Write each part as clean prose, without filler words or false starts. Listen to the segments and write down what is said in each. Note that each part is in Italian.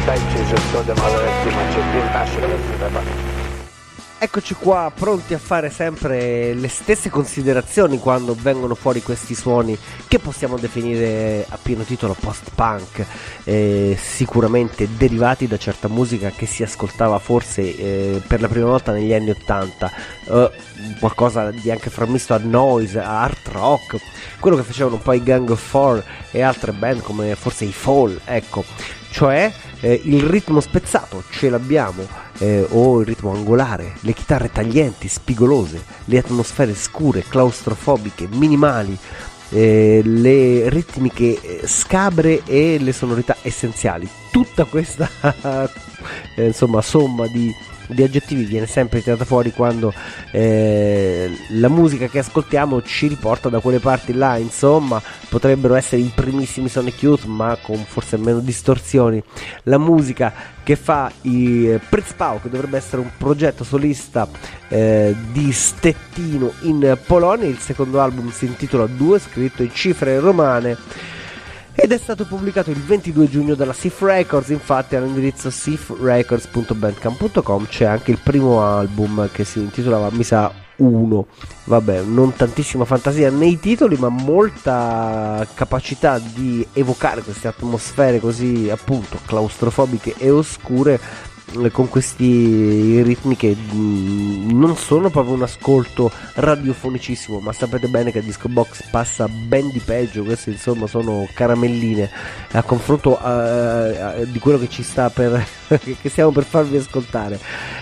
specie sotto de maledetti macetti nasce la Eccoci qua, pronti a fare sempre le stesse considerazioni quando vengono fuori questi suoni che possiamo definire a pieno titolo post-punk, sicuramente derivati da certa musica che si ascoltava forse per la prima volta negli anni 80, qualcosa di anche frammisto a noise, a art rock, quello che facevano un po' i Gang of Four e altre band come forse i Fall, ecco, cioè il ritmo spezzato ce l'abbiamo, o il ritmo angolare, le chitarre taglienti, spigolose, le atmosfere scure, claustrofobiche, minimali, le ritmiche scabre e le sonorità essenziali. Tutta questa insomma somma di aggettivi viene sempre tirata fuori quando la musica che ascoltiamo ci riporta da quelle parti là. Insomma, potrebbero essere i primissimi Sonic Youth ma con forse meno distorsioni, la musica che fa i Fritz Pau, che dovrebbe essere un progetto solista di Stettino in Polonia. Il secondo album si intitola 2, scritto in cifre romane, ed è stato pubblicato il 22 giugno dalla Sif Records. Infatti all'indirizzo sifrecords.bandcamp.com c'è anche il primo album che si intitolava, mi sa, 1. Vabbè, non tantissima fantasia nei titoli, ma molta capacità di evocare queste atmosfere così appunto claustrofobiche e oscure, con questi ritmi che non sono proprio un ascolto radiofonicissimo, ma sapete bene che Disco Box passa ben di peggio. Queste insomma sono caramelline a confronto di quello che ci sta per che stiamo per farvi ascoltare.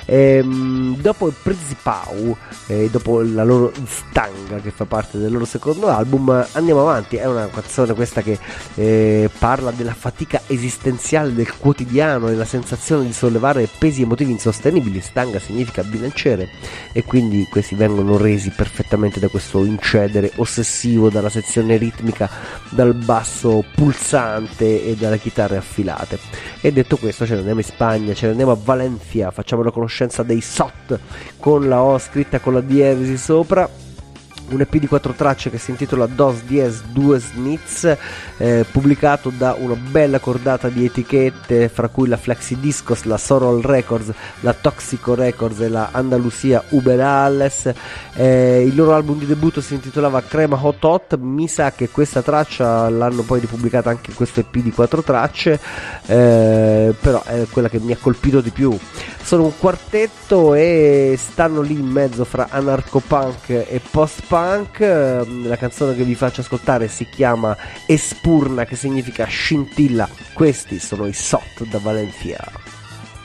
Dopo il Principau, dopo la loro Stanga, che fa parte del loro secondo album, andiamo avanti. È una canzone questa che parla della fatica esistenziale del quotidiano e la sensazione di sollevare pesi emotivi insostenibili. Stanga significa bilanciere, e quindi questi vengono resi perfettamente da questo incedere ossessivo, dalla sezione ritmica, dal basso pulsante e dalle chitarre affilate. E detto questo, ce ne andiamo in Spagna, ce ne andiamo a Valencia, facciamo la conoscenza dei SOT, con la O scritta con la dievesi sopra. Un EP di 4 tracce che si intitola Dos Diez Dues Nits, pubblicato da una bella cordata di etichette, fra cui la Flexi Discos, la Sorol Records, la Toxico Records e la Andalusia Uberales. Il loro album di debutto si intitolava Crema Hot Hot. Mi sa che questa traccia l'hanno poi ripubblicata anche in questo EP di 4 tracce, però è quella che mi ha colpito di più. Sono un quartetto e stanno lì in mezzo fra anarcopunk e post-punk. La canzone che vi faccio ascoltare si chiama Espurna, che significa scintilla. Questi sono i SOT da Valencia.